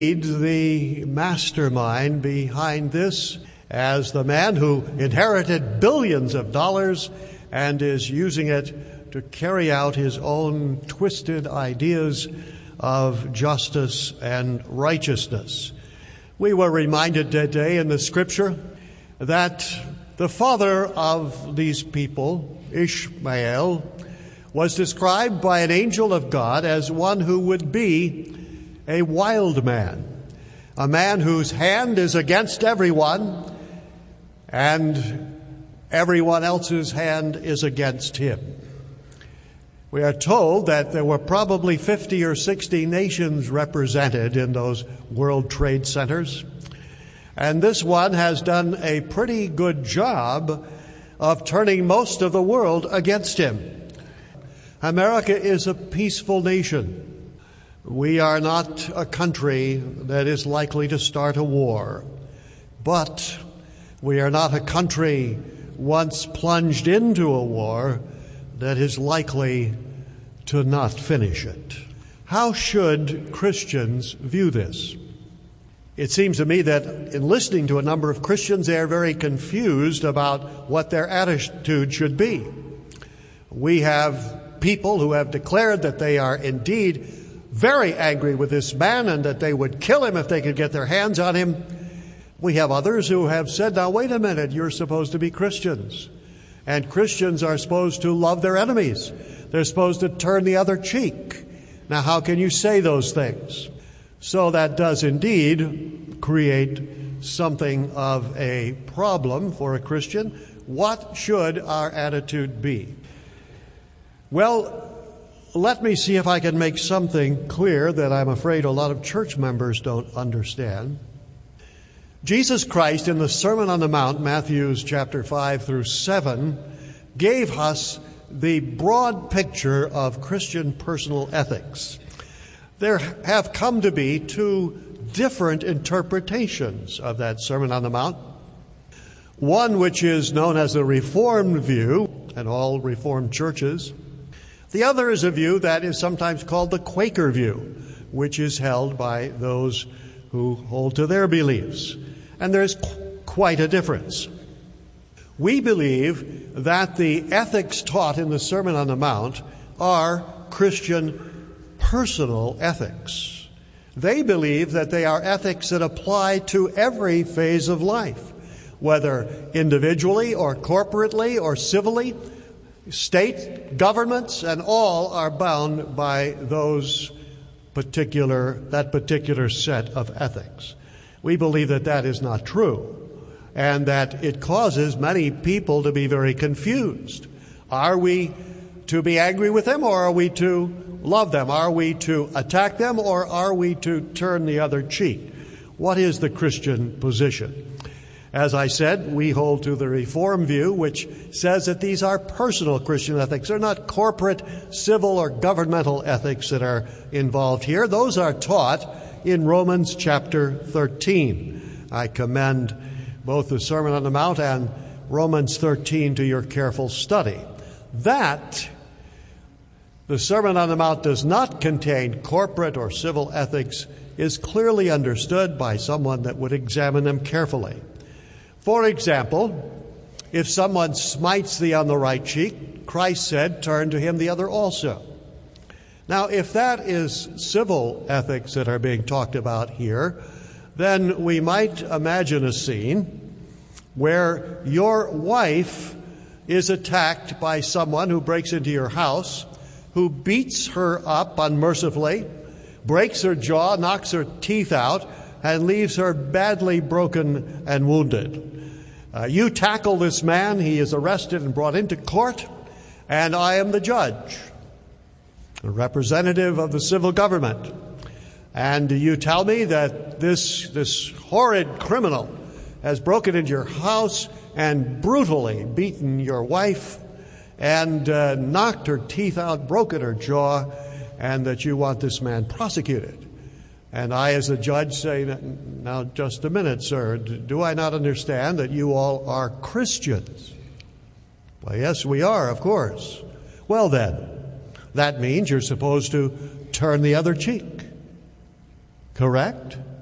The mastermind behind this, as the man who inherited billions of dollars and is using it to carry out his own twisted ideas of justice and righteousness. We were reminded today in the scripture that the father of these people, Ishmael, was described by an angel of God as one who would be a wild man, a man whose hand is against everyone and everyone else's hand is against him. We are told that there were probably 50 or 60 nations represented in those World Trade Centers. And this one has done a pretty good job of turning most of the world against him. America is a peaceful nation. We are not a country that is likely to start a war. But we are not a country once plunged into a war that is likely to not finish it. How should Christians view this? It seems to me that in listening to a number of Christians, they are very confused about what their attitude should be. We have people who have declared that they are indeed very angry with this man and that they would kill him if they could get their hands on him. We have others who have said, now wait a minute, you're supposed to be Christians. And Christians are supposed to love their enemies. They're supposed to turn the other cheek. Now, how can you say those things? So that does indeed create something of a problem for a Christian. What should our attitude be? Well, let me see if I can make something clear that I'm afraid a lot of church members don't understand. Jesus Christ in the Sermon on the Mount, Matthew chapter 5 through 7, gave us the broad picture of Christian personal ethics. There have come to be two different interpretations of that Sermon on the Mount. One which is known as the Reformed view, and all Reformed churches. The other is a view that is sometimes called the Quaker view, which is held by those who hold to their beliefs. And there's quite a difference. We believe that the ethics taught in the Sermon on the Mount are Christian personal ethics. They believe that they are ethics that apply to every phase of life, whether individually or corporately or civilly. State governments and all are bound by that particular set of ethics. We believe that that is not true, and that it causes many people to be very confused. Are we to be angry with them, or are we to love them? Are we to attack them, or are we to turn the other cheek? What is the Christian position? As I said, we hold to the Reformed view, which says that these are personal Christian ethics. They're not corporate, civil, or governmental ethics that are involved here. Those are taught in Romans chapter 13. I commend both the Sermon on the Mount and Romans 13 to your careful study. That the Sermon on the Mount does not contain corporate or civil ethics is clearly understood by someone that would examine them carefully. For example, if someone smites thee on the right cheek, Christ said, turn to him the other also. Now, if that is civil ethics that are being talked about here, then we might imagine a scene where your wife is attacked by someone who breaks into your house, who beats her up unmercifully, breaks her jaw, knocks her teeth out, and leaves her badly broken and wounded. You tackle this man, he is arrested and brought into court, and I am the judge, a representative of the civil government. And you tell me that this horrid criminal has broken into your house and brutally beaten your wife and knocked her teeth out, broken her jaw, and that you want this man prosecuted. And I, as a judge, say, now, just a minute, sir, do I not understand that you all are Christians? Well, yes, we are, of course. Well, then, that means you're supposed to turn the other cheek. Correct?